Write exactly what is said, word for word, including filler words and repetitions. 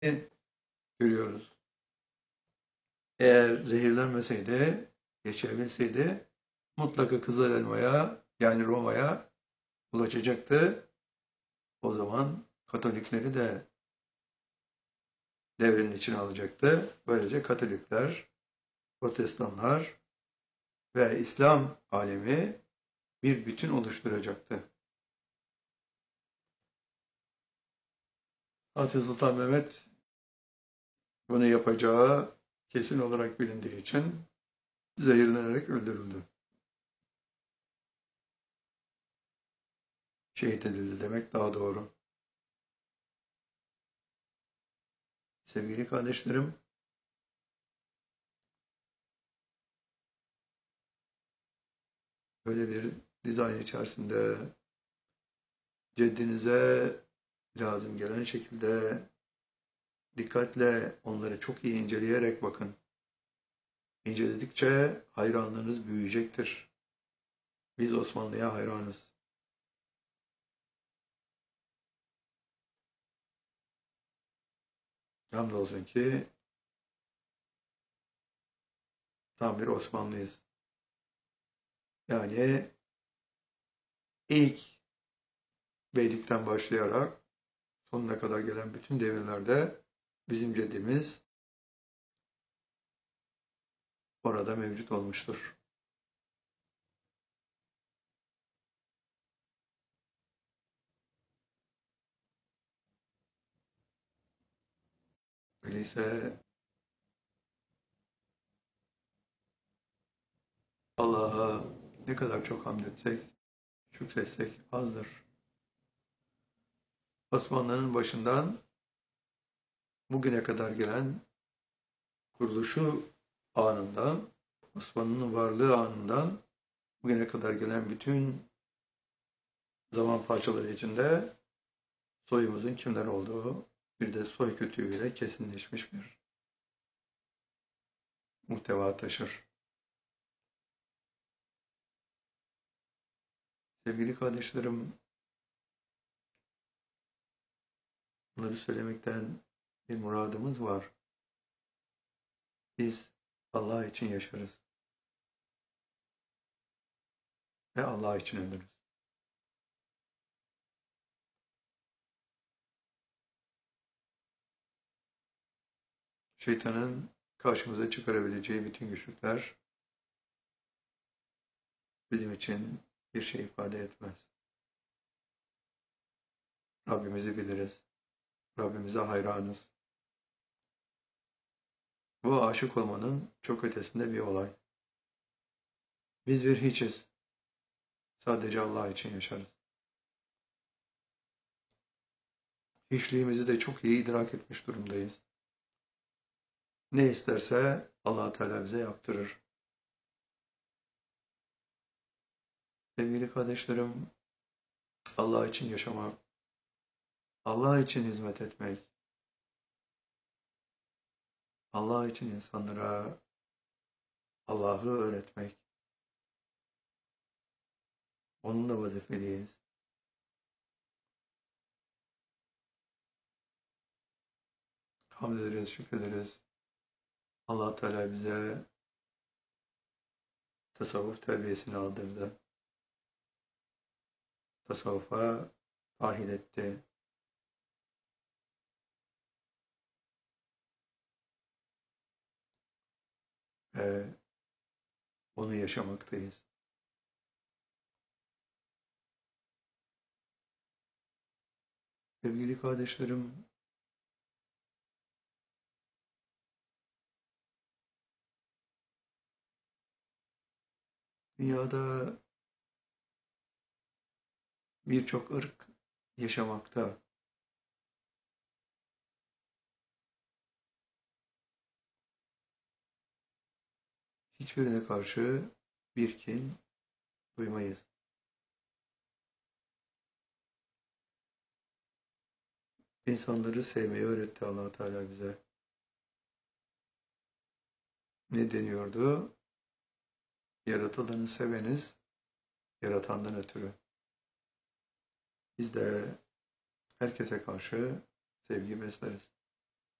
görüyoruz. Eğer zehirlenmeseydi, geçebilseydi mutlaka Kızıl Elma'ya yani Roma'ya ulaşacaktı. O zaman Katolikleri de devrenin içine alacaktı. Böylece Katolikler, Protestanlar ve İslam alemi bir bütün oluşturacaktı. Fatih Sultan Mehmet bunu yapacağı kesin olarak bilindiği için zehirlenerek öldürüldü. Şehit edildi demek daha doğru. Sevgili kardeşlerim, böyle bir dizayn içerisinde ceddinize lazım gelen şekilde dikkatle onları çok iyi inceleyerek bakın. İnceledikçe hayranlığınız büyüyecektir. Biz Osmanlı'ya hayranız. Hamdolsun ki tam bir Osmanlıyız. Yani ilk Beylikten başlayarak sonuna kadar gelen bütün devirlerde bizim ceddimiz orada mevcut olmuştur. Öyleyse Allah'a ne kadar çok hamd etsek, şükretsek azdır. Osmanlı'nın başından bugüne kadar gelen kuruluşu anından, Osmanlı'nın varlığı anından bugüne kadar gelen bütün zaman parçaları içinde soyumuzun kimler olduğu bir de soy kütüğüyle kesinleşmiş bir muhteva taşır. Sevgili kardeşlerim, bunları söylemekten bir muradımız var. Biz Allah için yaşarız ve Allah için ölürüz. Şeytanın karşımıza çıkarabileceği bütün güçlükler bizim için bir şey ifade etmez. Rabbimizi biliriz. Rabbimize hayranız. Bu aşık olmanın çok ötesinde bir olay. Biz bir hiçiz. Sadece Allah için yaşarız. Hiçliğimizi de çok iyi idrak etmiş durumdayız. Ne isterse Allah Teala bize yaptırır. Sevgili kardeşlerim, Allah için yaşamak, Allah için hizmet etmek, Allah için insanlara Allah'ı öğretmek, onunla vazifeliyiz. Hamd ederiz, şükrederiz. Allah Teala bize tasavvuf terbiyesini aldırdı. Tasavvufa dahil etti. Ve onu yaşamaktayız. Sevgili kardeşlerim, dünyada birçok ırk yaşamakta. Hiçbirine karşı bir kin duymayız. İnsanları sevmeyi öğretti Allah Teala bize. Ne deniyordu? Yaratılanı seveniz, yaratandan ötürü. Biz de herkese karşı sevgi besleriz.